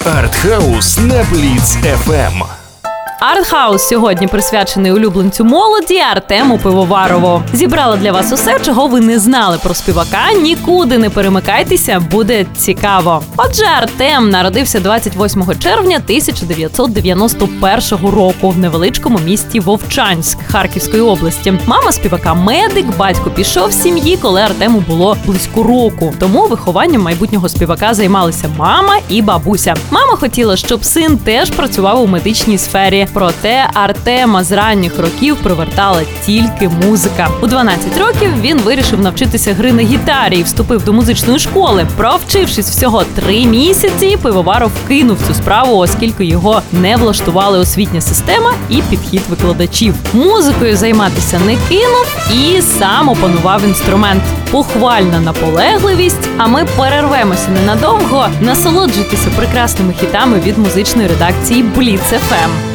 Артхаус на Бліц ФМ. Артхаус сьогодні присвячений улюбленцю молоді Артему Пивоварову. Зібрала для вас усе, чого ви не знали про співака. Нікуди не перемикайтеся, буде цікаво. Отже, Артем народився 28 червня 1991 року в невеличкому місті Вовчанськ Харківської області. Мама співака медик, батько пішов з сім'ї, коли Артему було близько року. Тому вихованням майбутнього співака займалися мама і бабуся. Мама хотіла, щоб син теж працював у медичній сфері. Проте Артема з ранніх років привертала тільки музика. У 12 років він вирішив навчитися гри на гітарі і вступив до музичної школи. Провчившись всього 3 місяці, Пивоваров кинув цю справу, оскільки його не влаштували освітня система і підхід викладачів. Музикою займатися не кинув і сам опанував інструмент. Похвальна наполегливість, а ми перервемося ненадовго. Насолоджуйтеся прекрасними хітами від музичної редакції Бліц ФМ.